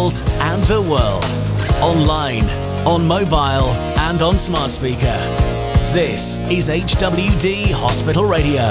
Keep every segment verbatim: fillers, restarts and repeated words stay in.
Wales and the world. Online, on mobile and on smart speaker. This is H W D Hospital Radio.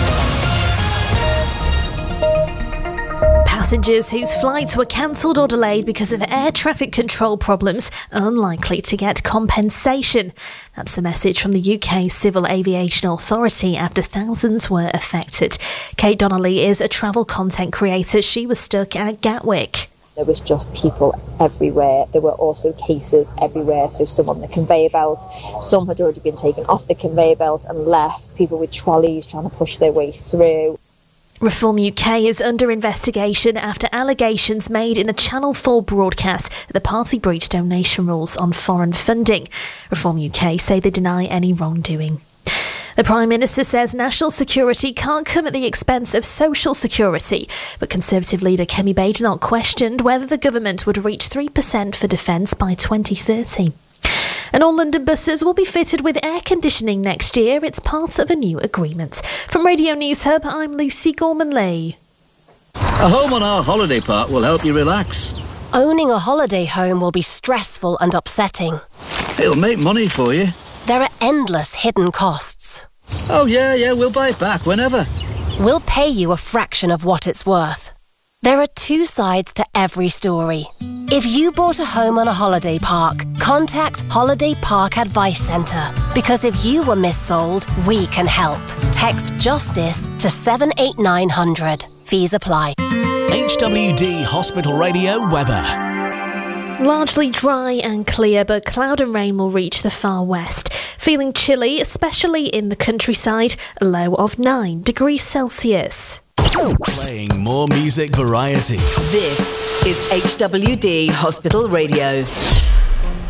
Passengers whose flights were cancelled or delayed because of air traffic control problems are unlikely to get compensation. That's the message from the U K Civil Aviation Authority after thousands were affected. Kate Donnelly is a travel content creator. She was stuck at Gatwick. There was just people everywhere. There were also cases everywhere. So some on the conveyor belt, some had already been taken off the conveyor belt and left. People with trolleys trying to push their way through. Reform U K is under investigation after allegations made in a Channel four broadcast that the party breached donation rules on foreign funding. Reform U K say they deny any wrongdoing. The Prime Minister says national security can't come at the expense of social security, but Conservative leader Kemi Badenoch questioned whether the government would reach three percent for defence by twenty thirty. And all London buses will be fitted with air conditioning next year. It's part of a new agreement. From Radio News Hub, I'm Lucy Gorman-Lee. A home on our holiday park will help you relax. Owning a holiday home will be stressful and upsetting. It'll make money for you. There are endless hidden costs. Oh yeah, yeah, we'll buy it back whenever. We'll pay you a fraction of what it's worth. There are two sides to every story. If you bought a home on a holiday park, contact Holiday Park Advice Centre. Because if you were missold, we can help. Text JUSTICE to seven eight nine hundred. Fees apply. H W D Hospital Radio weather. Largely dry and clear, but cloud and rain will reach the far west. Feeling chilly, especially in the countryside, a low of nine degrees Celsius. Playing more music variety. This is H W D Hospital Radio.